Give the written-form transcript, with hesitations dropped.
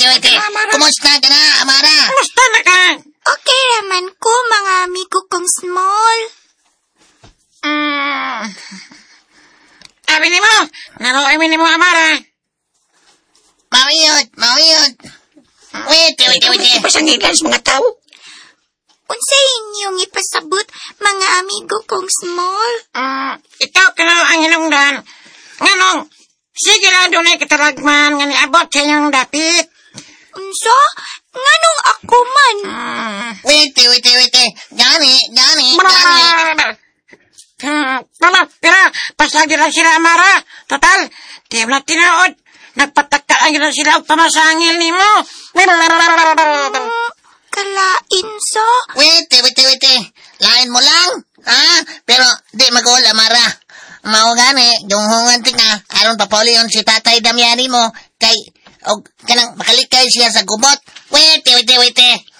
wait. Kumusta ka na, Amara? Kumusta na ka? Okay raman ko, mga amigo kong small. Abi ni mo, naroon ni mo, Amara. Mawiyot. Wait. Ipasangilan sa mga tao. Unsay inyong ipasabot, mga amigo kong small? Ikaw ka na ang hinungdan. Nganong, sige lang doon ay kataragman nga niabot sa inyong dapit. Unsa? Nganong ako man? Wait. Gani. Pero, pasagi lang sila, Amara. Total, di mo na tinood. Nagpataktaan lang sila o pamasangil ni mo. Kalain sa? Wait. Lain mo lang. Pero di magol, Amara. Mao gani, dunghungan tika. Aron papauli si Tatay Damiani mo. Kay, kanang makalikay siya sa gubot. Wait.